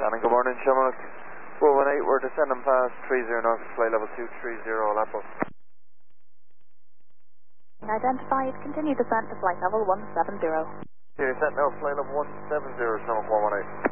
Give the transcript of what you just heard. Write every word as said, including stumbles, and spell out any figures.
Shannon, good morning, Shamrock. four one eight, we're descending past three zero north, flight level two three zero, Lapo. Identified, continue descent to flight level one seven zero. Sirius Sentinel, flight level one seven zero, Shamrock one one eight.